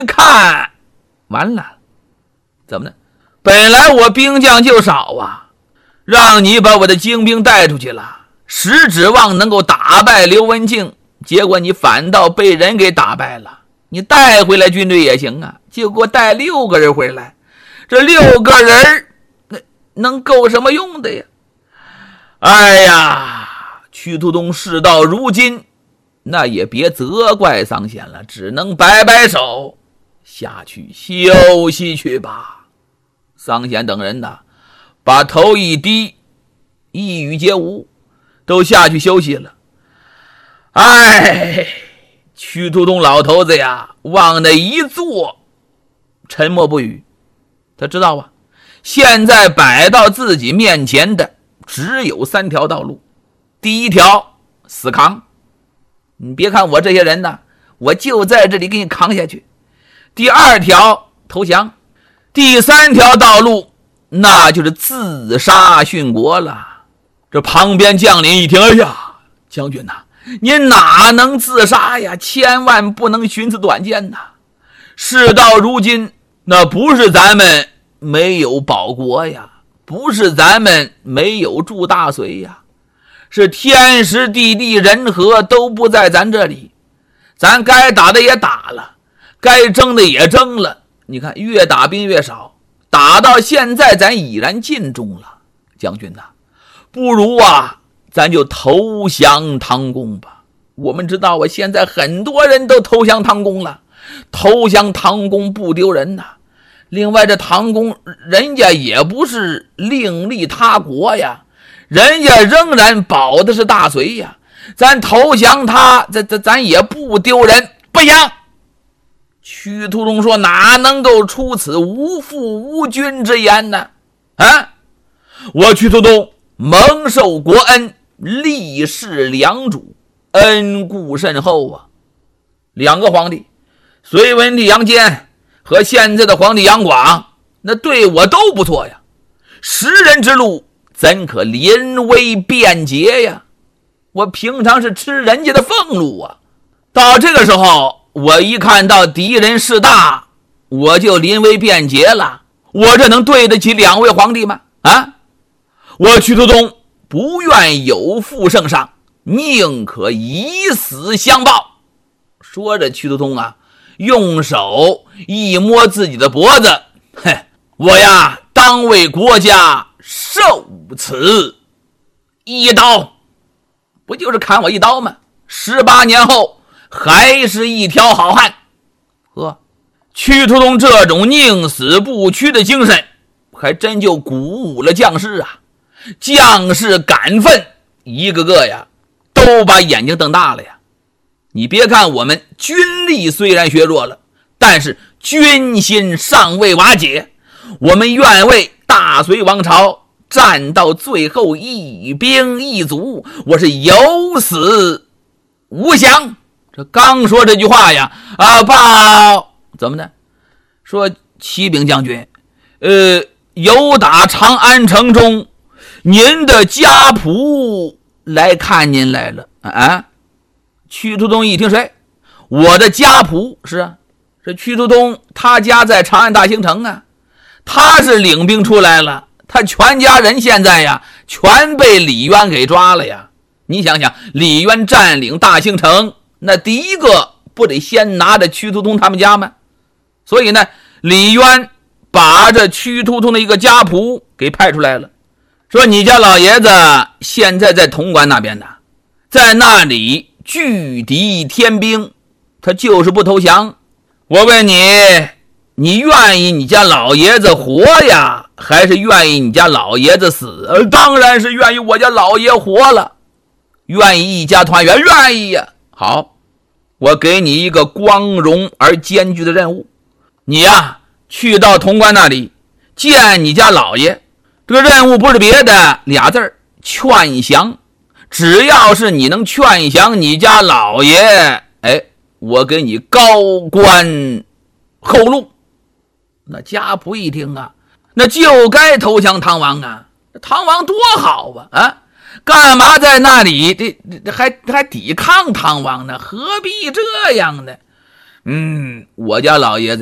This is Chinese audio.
看，完了，怎么呢？本来我兵将就少啊，让你把我的精兵带出去了，实指望能够打败刘文静，结果你反倒被人给打败了。你带回来军队也行啊，就给我带6个人回来，这6个人能够什么用的呀？哎呀，屈突东事到如今，那也别责怪桑贤了，只能摆摆手，下去休息去吧。桑贤等人呢，把头一低，一语皆无，都下去休息了。哎，屈突东老头子呀，往那一坐，沉默不语。他知道啊，现在摆到自己面前的只有3条道路。第一条，死扛。你别看我这些人呢，我就在这里给你扛下去。第2条，投降。第3条道路，那就是自杀殉国了。这旁边将领一听，哎呀，将军呐，您哪能自杀呀？千万不能寻此短见呐！事到如今，那不是咱们没有保国呀，不是咱们没有助大隋呀，是天时地利人和都不在咱这里。咱该打的也打了，该征的也征了，你看越打兵越少，打到现在咱已然尽忠了。将军呐，不如啊，咱就投降唐公吧。我们知道啊，现在很多人都投降唐公了，投降唐公不丢人呐。另外这唐公人家也不是另立他国呀，人家仍然保的是大隋呀，咱投降他，咱也不丢人。不行！屈突东说，哪能够出此无父无君之言呢？啊，我屈突东蒙受国恩，历世良主，恩固甚厚啊。2个皇帝，隋文帝杨坚和现在的皇帝杨广，那对我都不错呀。识人之路，怎可临危便捷呀？我平常是吃人家的俸禄啊，到这个时候，我一看到敌人势大，我就临危便捷了。我这能对得起2位皇帝吗？啊，我屈突东不愿有负圣上，宁可以死相报。说着，屈突东啊，用手一摸自己的脖子，我呀，当为国家受此一刀。不就是砍我一刀吗？18年后还是一条好汉。屈突东这种宁死不屈的精神，还真就鼓舞了将士啊。将士感奋，一个个呀都把眼睛瞪大了呀。你别看我们军力虽然削弱了，但是军心尚未瓦解，我们愿为大隋王朝战到最后一兵一卒，我是有死无降。这刚说这句话呀，报怎么呢？说启禀将军，有打长安城中，您的家仆来看您来了啊。屈突东一听，谁？我的家仆？是啊，这屈突东他家在长安大兴城啊，他是领兵出来了，他全家人现在呀全被李渊给抓了呀。你想想，李渊占领大兴城，那第一个不得先拿着屈突东他们家吗？所以呢，李渊把这屈突东的一个家仆给派出来了，说你家老爷子现在在潼关那边呢，在那里拒敌天兵，他就是不投降。我问你，你愿意你家老爷子活呀，还是愿意你家老爷子死？当然是愿意我家老爷活了，愿意一家团圆，愿意呀。好，我给你一个光荣而艰巨的任务，你呀去到潼关那里见你家老爷。这个任务不是别的，2字，劝降。只要是你能劝降你家老爷，我给你高官厚禄。那家仆一听啊，那就该投降唐王啊，唐王多好啊，干嘛在那里还抵抗唐王呢？何必这样呢？ 我家老爷子